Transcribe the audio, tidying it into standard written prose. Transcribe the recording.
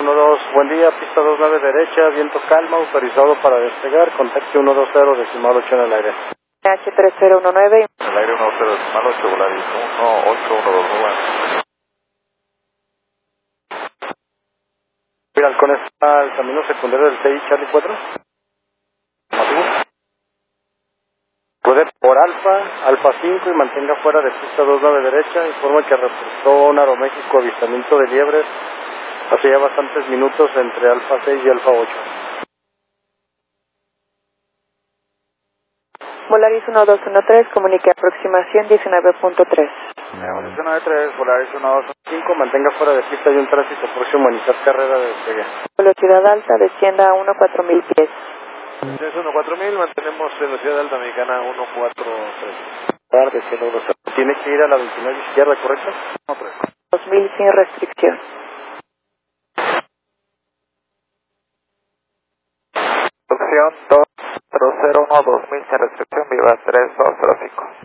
12, buen día, pista 29 derecha, viento calma, autorizado para despegar, contacto 120, decimal 8 en el aire. H3019. En el aire 10, decimal 8, Volaris 18129. Mira, con esta el camino secundario del TI Charlie 4. Motivo. Puede por Alfa 5 y mantenga fuera de pista 29 derecha, informa que reportó un Aeroméxico avistamiento de liebres hace ya bastantes minutos entre Alfa 6 y Alfa 8. Volaris 1213, comunique aproximación 19.3. Volaris 93, Volaris 1215, mantenga fuera de pista y un tránsito próximo a iniciar carrera de despegue. Velocidad alta, descienda a 14000 pies. Es 14000, mantenemos velocidad alta americana 143. Tarde, cielo grosero. Tiene que ir a la 29 izquierda, ¿correcto? No, 3. 2000 sin restricción. Opción 201 2000 sin restricción, viva 3205.